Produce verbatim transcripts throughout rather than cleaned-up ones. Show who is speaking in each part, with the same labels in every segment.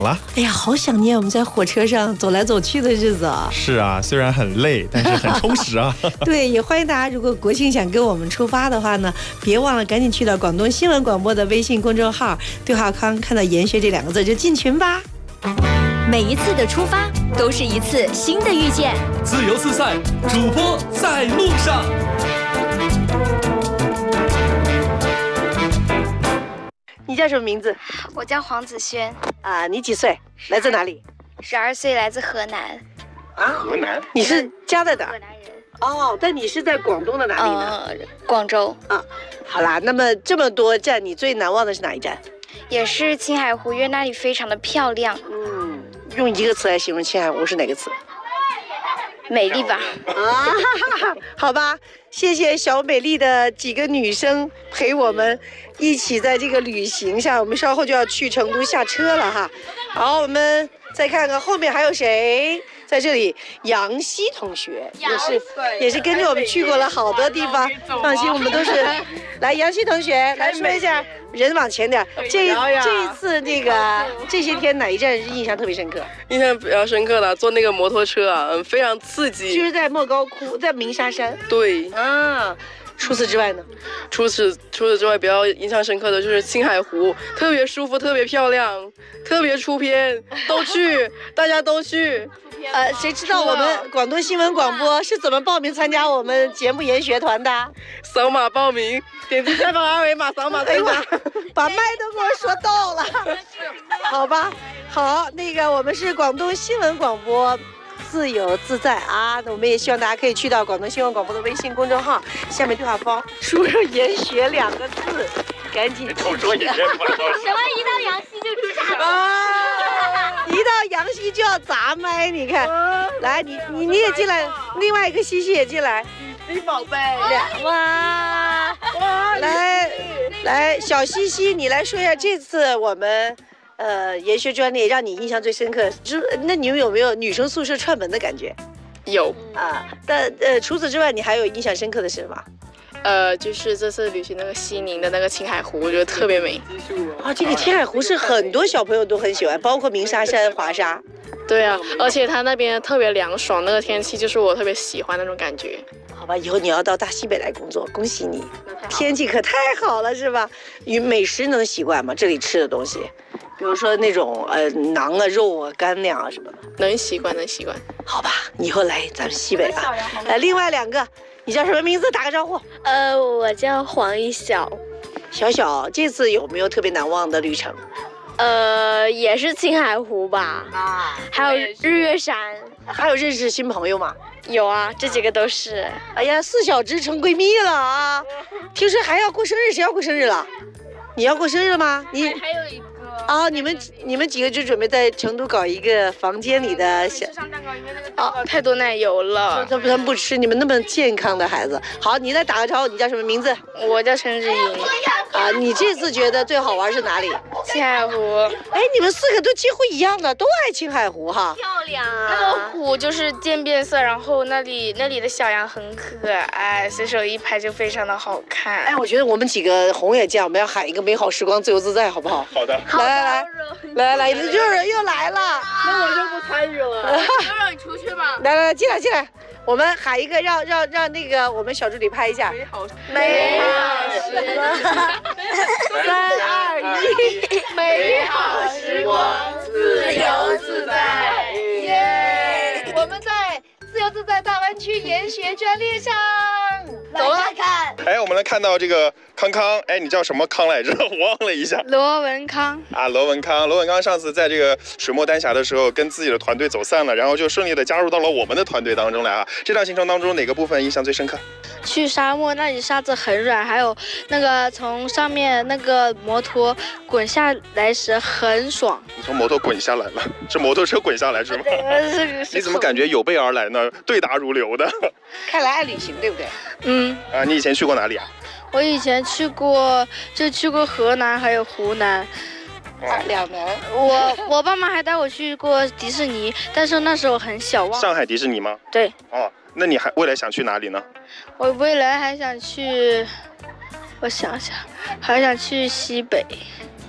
Speaker 1: 了。
Speaker 2: 哎呀，好想念我们在火车上走来走去的日子啊！
Speaker 1: 是啊，虽然很累，但是很充实啊。
Speaker 2: 对，也欢迎大家，如果国庆想跟我们出发的话呢，别忘了赶紧去到广东新闻广播的微信公众号，对话框看到研学这两个字就进群吧。
Speaker 3: 每一次的出发都是一次新的遇见。
Speaker 4: 自由自在，主播在路上。
Speaker 2: 你叫什么名字？
Speaker 5: 我叫黄子轩。
Speaker 2: 啊，你几岁？来自哪里？
Speaker 5: 十二岁，来自河南。
Speaker 2: 啊，河南？你是家在哪？
Speaker 5: 河南人。
Speaker 2: 哦，但你是在广东的哪里呢？
Speaker 5: 呃，广州。
Speaker 2: 啊，好啦，那么这么多站，你最难忘的是哪一站？
Speaker 5: 也是青海湖，因为那里非常的漂亮。
Speaker 2: 嗯，用一个词来形容青海湖是哪个词？
Speaker 5: 美丽吧。
Speaker 2: 啊，好吧，谢谢小美丽的几个女生陪我们一起在这个旅行上，我们稍后就要去成都下车了哈。好，我们再看看后面还有谁在这里。杨希同学也是也是跟着我们去过了好多地方，放心，我们都是来。杨希同学来说一下，人往前点。这这一次那个这些天哪一站是印象特别深刻？
Speaker 6: 印象比较深刻的，坐那个摩托车啊，嗯，非常刺激。
Speaker 2: 就是在莫高窟，在鸣沙山。
Speaker 6: 对，
Speaker 2: 啊。除此之外呢？
Speaker 6: 除此除此之外，比较印象深刻的就是青海湖，特别舒服，特别漂亮，特别出片，都去，大家都去。
Speaker 2: 呃，谁知道我们广东新闻广播是怎么报名参加我们节目研学团的？
Speaker 6: 扫码报名，点击下方二维码扫码参加。
Speaker 2: 把麦都给我说到了，好吧？好，那个我们是广东新闻广播。自由自在啊！那我们也希望大家可以去到广东新闻广播的微信公众号，下面对话框输入“研学”两个字，赶紧记住。
Speaker 3: 什么一到阳溪就出岔
Speaker 2: 啊！一到阳溪就要砸麦，你看，来，你你你也进来，另外一个西西也进来，
Speaker 6: 西宝贝，
Speaker 2: 哇哇，来来，小西西，你来说一下这次我们。呃，研学专列让你印象最深刻，就那你们有没有女生宿舍串门的感觉？
Speaker 6: 有
Speaker 2: 啊，但呃，除此之外，你还有印象深刻的是什么？
Speaker 6: 呃，就是这次旅行那个西宁的那个青海湖，我觉得特别美。
Speaker 2: 啊，这个青海湖是很多小朋友都很喜欢，包括鸣沙山、华沙。
Speaker 6: 对啊，而且它那边特别凉爽，那个天气就是我特别喜欢那种感觉。
Speaker 2: 好吧，以后你要到大西北来工作，恭喜你，天气可太好了，是吧？与美食能习惯吗？这里吃的东西？比如说那种呃馕啊、肉啊、干粮啊什么的，
Speaker 6: 能习惯，能习惯。
Speaker 2: 好吧，以后来咱们西北啊。来，另外两个，你叫什么名字？打个招呼。
Speaker 7: 呃，我叫黄一晓。
Speaker 2: 小小，这次有没有特别难忘的旅程？
Speaker 7: 呃，也是青海湖吧。啊，还有日月山。
Speaker 2: 还有认识新朋友吗？
Speaker 7: 有啊，这几个都是。
Speaker 2: 哎呀，四小只成闺蜜了啊！听说还要过生日，谁要过生日了？你要过生日了吗？你
Speaker 7: 还有一个。
Speaker 2: 啊，你们你们几个就准备在成都搞一个房间里的小
Speaker 6: 吃上蛋糕，因为那个蛋糕太多奶油了。
Speaker 2: 他们他们不吃，你们那么健康的孩子。好，你来打个招呼，你叫什么名字？
Speaker 6: 我叫陈志颖。
Speaker 2: 啊，你这次觉得最好玩是哪里？
Speaker 6: 青海湖。
Speaker 2: 哎，你们四个都几乎一样的，都爱青海湖哈。
Speaker 7: 漂亮啊！
Speaker 6: 那个湖就是渐变色，然后那里那里的小羊很可爱，随手一拍就非常的好看。
Speaker 2: 哎，我觉得我们几个红也酱，我们要喊一个美好时光自由自在，好不好？
Speaker 1: 好的。
Speaker 2: 来来来。来来来，就是又来了，
Speaker 6: 那我就不参与了，就让你出去吧。
Speaker 2: 来来来，进来进来，我们喊一个，让让让那个我们小助理拍一下。
Speaker 6: 美好，
Speaker 2: 美好时光，三二一，美好时光，自由自在，耶！我们在自由自在大湾区研学专列上，走了看。
Speaker 1: 哎，我们来看到这个康康，哎，你叫什么康来着？我忘了一下。
Speaker 5: 罗文康
Speaker 1: 啊，罗文康，罗文康上次在这个水墨丹霞的时候，跟自己的团队走散了，然后就顺利的加入到了我们的团队当中来啊。这趟行程当中，哪个部分印象最深刻？
Speaker 7: 去沙漠，那里沙子很软，还有那个从上面那个摩托滚下来时很爽。
Speaker 1: 你从摩托滚下来了？是摩托车滚下来是吗？你怎么感觉有备而来呢？对答如流的。
Speaker 2: 看来爱旅行，对不对？
Speaker 7: 嗯。
Speaker 1: 啊，你以前去过哪里啊？
Speaker 7: 我以前去过，就去过河南，还有湖南。
Speaker 2: 啊，两南。
Speaker 7: 我我爸妈还带我去过迪士尼，但是那时候很小，忘了。
Speaker 1: 上海迪士尼吗？
Speaker 7: 对。
Speaker 1: 哦，那你还未来想去哪里呢？
Speaker 7: 我未来还想去，我想想，还想去西北。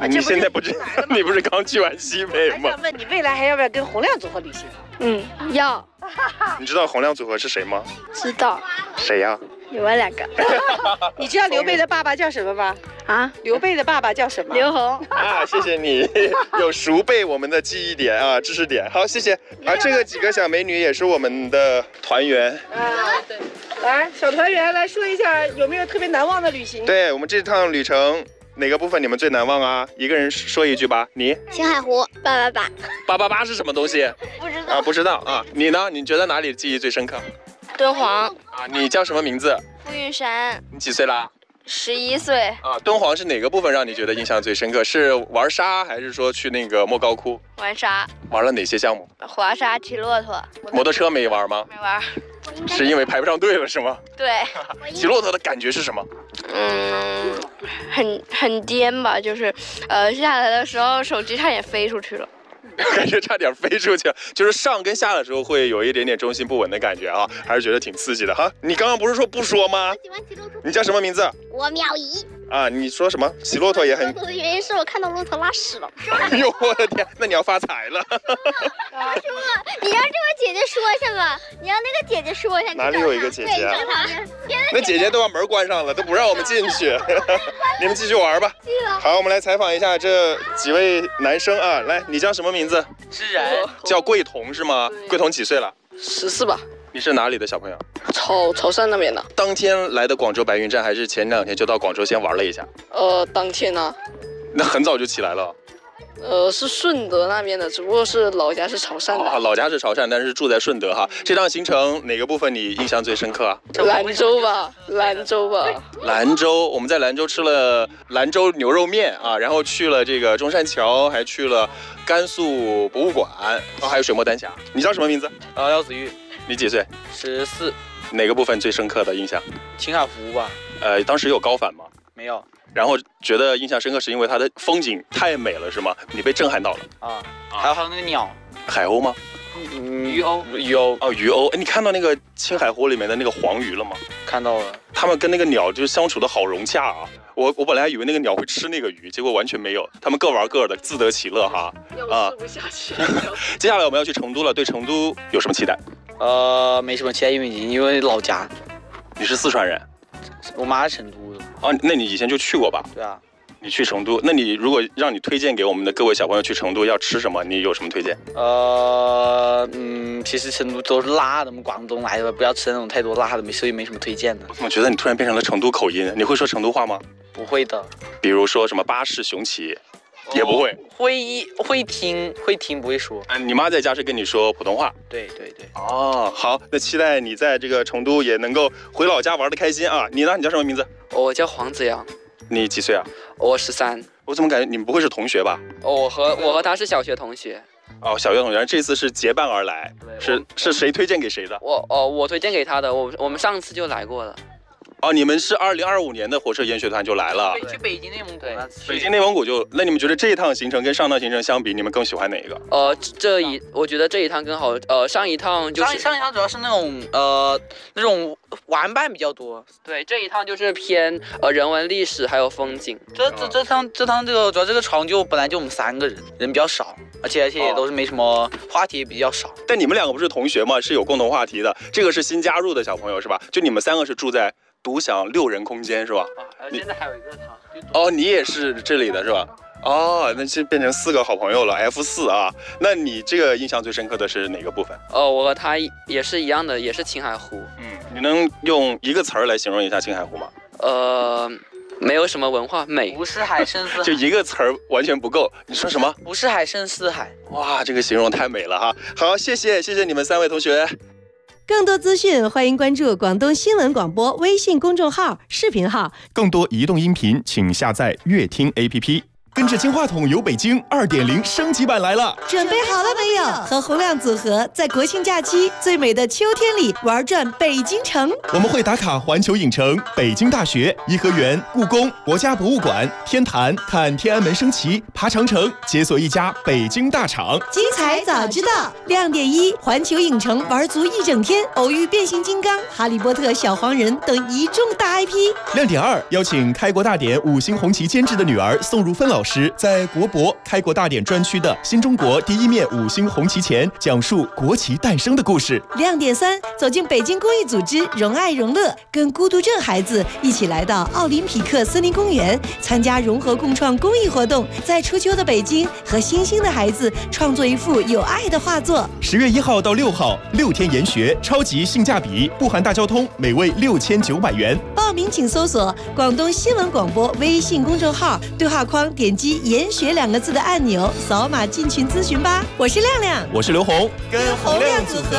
Speaker 2: 啊
Speaker 1: 你现在不知你不是刚去完西北吗？
Speaker 2: 还想问你未来还要不要跟洪亮组合旅行？
Speaker 7: 嗯，要
Speaker 1: 你知道洪亮组合是谁吗？
Speaker 7: 知道
Speaker 1: 谁呀、
Speaker 7: 你们两个
Speaker 2: 你知道刘备的爸爸叫什么吗？
Speaker 7: 啊？
Speaker 2: 刘备的爸爸叫什么？
Speaker 7: 刘洪。
Speaker 1: 啊，谢谢你有熟背我们的记忆点啊，知识点。好，谢谢。啊，这个几个小美女也是我们的团员。
Speaker 2: 啊，对。来，小团员来说一下有没有特别难忘的旅行？
Speaker 1: 对我们这趟旅程，哪个部分你们最难忘啊？一个人说一句吧。你
Speaker 5: 青海湖八八八，
Speaker 1: 八八八是什么东西？
Speaker 5: 不知道。
Speaker 1: 啊，不知道啊。你呢？你觉得哪里记忆最深刻？
Speaker 5: 敦煌
Speaker 1: 啊，你叫什么名字？
Speaker 5: 富蕴山，
Speaker 1: 你几岁啦？
Speaker 5: 十一岁。
Speaker 1: 啊，敦煌是哪个部分让你觉得印象最深刻？是玩沙，还是说去那个莫高窟？
Speaker 5: 玩沙，
Speaker 1: 玩了哪些项目？
Speaker 5: 滑沙、骑骆驼。
Speaker 1: 摩托车没玩吗？
Speaker 5: 没玩。
Speaker 1: 是因为排不上队了是吗？
Speaker 5: 对。
Speaker 1: 骑骆驼的感觉是什么？
Speaker 5: 嗯，很很颠吧，就是呃下来的时候手机差点飞出去了。
Speaker 1: 感觉差点飞出去，就是上跟下的时候会有一点点中心不稳的感觉啊，还是觉得挺刺激的哈。你刚刚不是说不说吗？
Speaker 8: 喜欢骑骆驼。
Speaker 1: 你叫什么名字？
Speaker 8: 我妙仪。
Speaker 1: 啊，你说什么？骑骆驼也很。
Speaker 8: 骆驼的原因是我看到骆驼拉屎了。
Speaker 1: 哎呦我的天，那你要发财了。
Speaker 8: 叔，你让这位姐姐说一下吧，你让那个姐姐说一下。
Speaker 1: 哪里有一个姐姐啊？
Speaker 8: 对，
Speaker 1: 那姐姐都把门关上了，都不让我们进去。你们继续玩吧。好，我们来采访一下这几位男生啊，来，你叫什么名字？
Speaker 9: 是然，
Speaker 1: 叫桂彤是吗？桂彤几岁了？
Speaker 6: 十四吧。
Speaker 1: 你是哪里的小朋友？
Speaker 6: 潮潮汕那边的。
Speaker 1: 当天来的广州白云站，还是前两天就到广州先玩了一下？
Speaker 6: 呃，当天呢、啊？
Speaker 1: 那很早就起来了。
Speaker 6: 呃，是顺德那边的，只不过是老家是潮汕的。
Speaker 1: 啊，老家是潮汕，但是住在顺德哈。这趟行程哪个部分你印象最深刻啊？
Speaker 6: 兰州吧，兰州吧。
Speaker 1: 兰州，我们在兰州吃了兰州牛肉面啊，然后去了这个中山桥，还去了甘肃博物馆，啊，还有水墨丹霞。你叫什么名字？
Speaker 9: 呃，廖子玉。
Speaker 1: 你几岁？
Speaker 9: 十四。
Speaker 1: 哪个部分最深刻的印象？
Speaker 9: 青海湖吧。
Speaker 1: 呃，当时有高反吗？
Speaker 9: 没有。
Speaker 1: 然后觉得印象深刻是因为它的风景太美了，是吗？你被震撼到了
Speaker 9: 啊！还有还有那个鸟，
Speaker 1: 海鸥吗？
Speaker 9: 嗯，鱼鸥，
Speaker 1: 鱼鸥哦，鱼鸥。哎，你看到那个青海湖里面的那个黄鱼了吗？
Speaker 9: 看到了。
Speaker 1: 他们跟那个鸟就是相处的好融洽啊！我我本来还以为那个鸟会吃那个鱼，结果完全没有，他们各玩各的，自得其乐哈。
Speaker 6: 啊，不下去。
Speaker 1: 接下来我们要去成都了，对成都有什么期待？
Speaker 9: 呃，没什么期待，因为因为老家。
Speaker 1: 你是四川人？
Speaker 9: 我妈是成都的。
Speaker 1: 哦，那你以前就去过吧？
Speaker 9: 对啊。
Speaker 1: 你去成都，那你如果让你推荐给我们的各位小朋友去成都要吃什么，你有什么推荐？
Speaker 9: 呃，嗯，其实成都都是辣的，我们广东来的，不要吃那种太多辣的，没所以没什么推荐的。
Speaker 1: 我怎么觉得你突然变成了成都口音？你会说成都话吗？
Speaker 9: 不会的。
Speaker 1: 比如说什么巴士雄起，哦、也不会。
Speaker 9: 会会听会听不会说。
Speaker 1: 嗯、啊，你妈在家是跟你说普通话？
Speaker 9: 对对对。
Speaker 1: 哦，好，那期待你在这个成都也能够回老家玩得开心啊！你呢？你叫什么名字？
Speaker 10: 我叫黄子阳。
Speaker 1: 你几岁啊？
Speaker 10: 我十三。
Speaker 1: 我怎么感觉你们不会是同学吧？
Speaker 10: 我和我和他是小学同学。
Speaker 1: 哦，小学同学，这次是结伴而来，是是谁推荐给谁的？
Speaker 10: 我哦，我推荐给他的。我我们上次就来过了。
Speaker 1: 哦，你们是二零二五年的火车研学团就来了，
Speaker 9: 去北京内蒙古。
Speaker 1: 北京内蒙古就，那你们觉得这一趟行程跟上趟行程相比，你们更喜欢哪一个？
Speaker 10: 呃，这一我觉得这一趟更好。呃，上一趟就是
Speaker 9: 上上一趟主要是那种呃那种玩伴比较多。
Speaker 10: 对，这一趟就是偏呃人文历史还有风景。
Speaker 9: 这这这趟这趟这个主要这个船就本来就我们三个人，人比较少，而且而且也都是没什么话题，也比较少。
Speaker 1: 但你们两个不是同学吗？是有共同话题的。这个是新加入的小朋友是吧？就你们三个是住在独享六人空间是吧？
Speaker 9: 啊，现在还有一个他。
Speaker 1: 哦，你也是这里的是吧？哦，那就变成四个好朋友了 ，F 四啊。那你这个印象最深刻的是哪个部分？
Speaker 10: 哦，我和他也是一样的，也是青海湖。
Speaker 1: 嗯，你能用一个词儿来形容一下青海湖吗？
Speaker 10: 呃，没有什么文化美。
Speaker 9: 不是海胜似海。
Speaker 1: 就一个词儿完全不够。你说什么？
Speaker 9: 不是海胜似海。
Speaker 1: 哇，这个形容太美了哈。好，谢谢谢谢你们三位同学。
Speaker 2: 更多资讯，欢迎关注广东新闻广播微信公众号、视频号。
Speaker 11: 更多移动音频，请下载乐听 A P P。跟着金话筒游北京 二点零 升级版来了，
Speaker 2: 准备好了没有？和洪亮组合在国庆假期最美的秋天里玩转北京城。
Speaker 11: 我们会打卡环球影城、北京大学、颐和园、故宫、国家博物馆、天坛，看天安门升旗，爬长城，解锁一家北京大厂。
Speaker 2: 精彩早知道，亮点一：环球影城玩足一整天，偶遇变形金刚、哈利波特、小黄人等一众大 I P。
Speaker 11: 亮点二：邀请开国大典五星红旗监制的女儿宋如芬老老师在国博开国大典专区的新中国第一面五星红旗前，讲述国旗诞生的故事。
Speaker 2: 亮点三，走进北京公益组织荣爱荣乐，跟孤独症孩子一起来到奥林匹克森林公园，参加融合共创公益活动，在初秋的北京和星星的孩子创作一幅有爱的画作。
Speaker 11: 十月一号到六号，六天研学，超级性价比，不含大交通，每位六千九百元。
Speaker 2: 报名请搜索广东新闻广播微信公众号，对话框点击研学两个字的按钮，扫码进群咨询吧。我是亮亮，
Speaker 11: 我是刘红，
Speaker 2: 跟洪亮组合